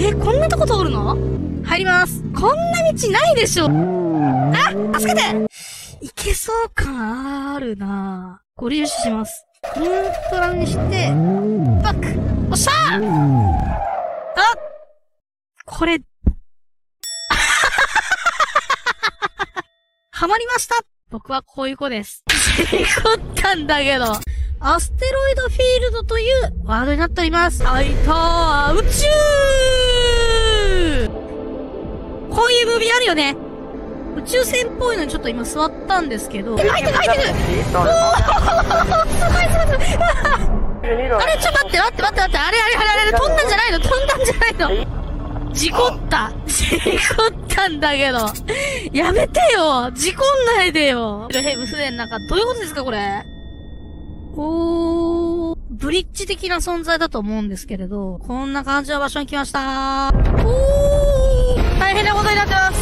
こんなとこ通るの？入ります。こんな道ないでしょ。あ、助けて！いけそう感あるなぁ。ご利用します。ニュートラルにして、バック！おっしゃー！あ！これ、ハマりました！僕はこういう子です。事故ったんだけど。アステロイドフィールドというワードになっております。あいたー、宇宙！こういうムービーあるよね。宇宙船っぽいのにちょっと今座ったんですけど。入ってるおーすごいすごいすごいあれちょっと待ってあれ飛んだんじゃないの事故ったんだけど。やめてよ事故んないでよヘブスデンなんかどういうことですかこれブリッジ的な存在だと思うんですけれど、こんな感じの場所に来ました大変なことになってます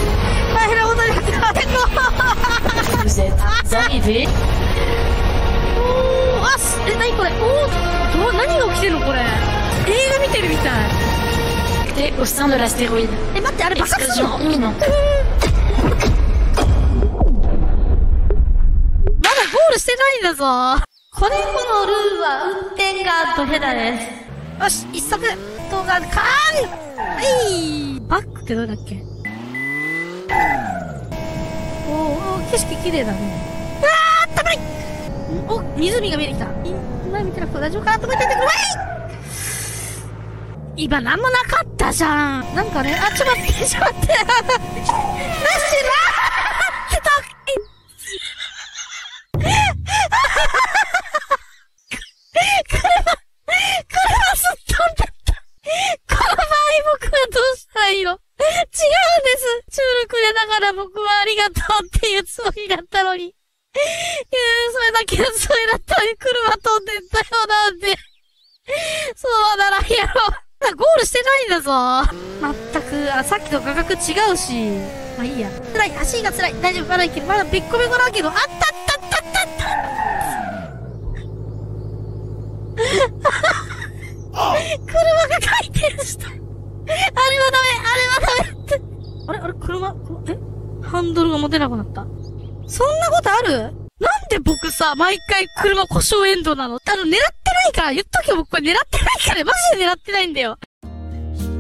何これ何が起きてるのこれ映画見てるみたい au sein de l'astéroïde. 待ってあれ爆発するのまだゴールしてないんだぞこのルールは運転がドヘダです。よし、一足動画カーンバックってどれだっけ景色綺麗だね。たまり湖が見えてきた。今見てなくて大丈夫かなと思っててくるわい今なんもなかったじゃん。なんかね、ちょっと待って。なしなーって車すっ飛んだった。この場合僕はどうしたらいいの？違うんです。チュールくれながら僕はありがとうっていうつもりだったのに。それだけのつもりだったのに車飛んでったよなんで。そうならやろう。ゴールしてないんだぞ。まったく、さっきと画角違うし。まあいいや。辛い、足が辛い。大丈夫、まだいける。まだべっこべこだけど、車が回転した。あれはダメって。あれ、車、ハンドルが持てなくなった。そんなことある？なんで僕さ、毎回車故障エンドなの？狙ってないから、言っとけよ、僕これ狙ってないから、マジで狙ってないんだよ。